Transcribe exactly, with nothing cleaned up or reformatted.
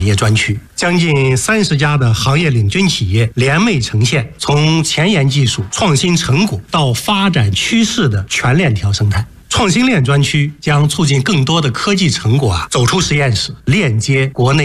业专区，将近三十家的行业领军企业联袂呈现从前沿技术、创新成果到发展趋势的全链条生态。创新链专区将促进更多的科技成果啊走出实验室，链接国内